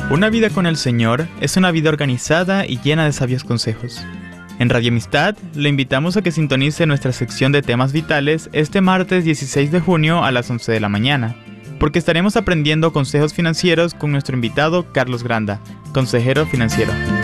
Una vida con el Señor es una vida organizada y llena de sabios consejos. En Radio Amistad, le invitamos a que sintonice nuestra sección de temas vitales este martes 16 de junio a las 11 de la mañana, porque estaremos aprendiendo consejos financieros con nuestro invitado Carlos Granda, consejero financiero.